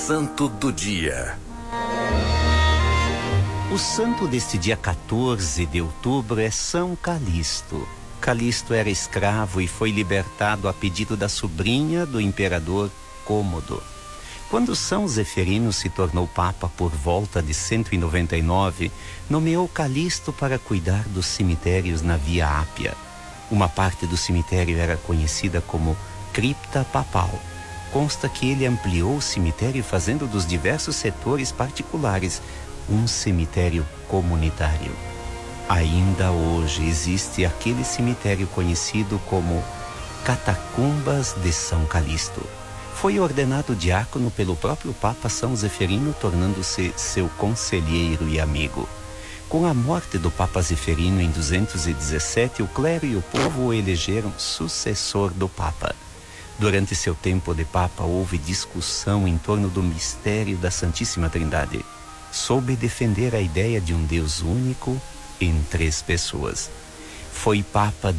Santo do Dia. O santo deste dia 14 de outubro é São Calixto. Calixto era escravo e foi libertado a pedido da sobrinha do imperador Cômodo. Quando São Zeferino se tornou papa por volta de 199, nomeou Calixto para cuidar dos cemitérios na Via Ápia. Uma parte do cemitério era conhecida como Cripta Papal. Consta que ele ampliou o cemitério fazendo dos diversos setores particulares um cemitério comunitário. Ainda hoje existe aquele cemitério conhecido como Catacumbas de São Calixto. Foi ordenado diácono pelo próprio Papa São Zeferino, tornando-se seu conselheiro e amigo. Com a morte do Papa Zeferino em 217, o clero e o povo o elegeram sucessor do Papa. Durante seu tempo de Papa, houve discussão em torno do mistério da Santíssima Trindade. Soube defender a ideia de um Deus único em 3 pessoas. Foi Papa